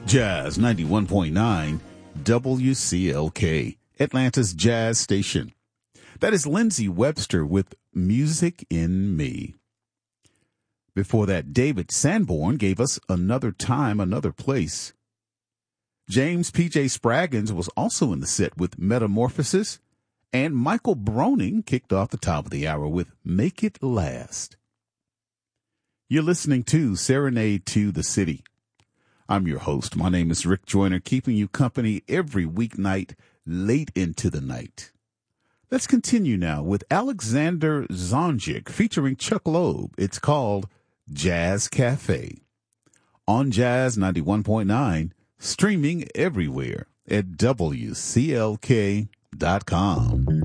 Jazz 91.9 WCLK, Atlanta's jazz station. That is Lindsey Webster with Music in Me. Before that, David Sanborn gave us Another Time, Another Place. James P.J. Spraggins was also in the set with Metamorphosis, and Michael Broning kicked off the top of the hour with Make It Last. You're listening to Serenade to the City. I'm your host. My name is Rick Joyner, keeping you company every weeknight late into the night. Let's continue now with Alexander Zonjic featuring Chuck Loeb. It's called Jazz Cafe on Jazz 91.9, streaming everywhere at WCLK.com.